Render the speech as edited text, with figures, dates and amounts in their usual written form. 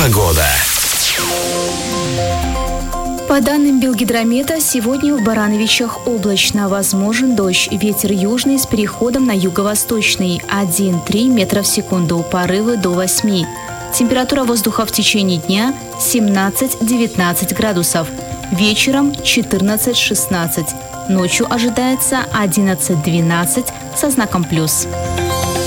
Погода. По данным Белгидромета, сегодня в Барановичах облачно, возможен дождь. Ветер южный с переходом на юго-восточный 1,3 метра в секунду, порывы до 8. Температура воздуха в течение дня 17-19 градусов. Вечером 14-16. Ночью ожидается 11-12 со знаком плюс.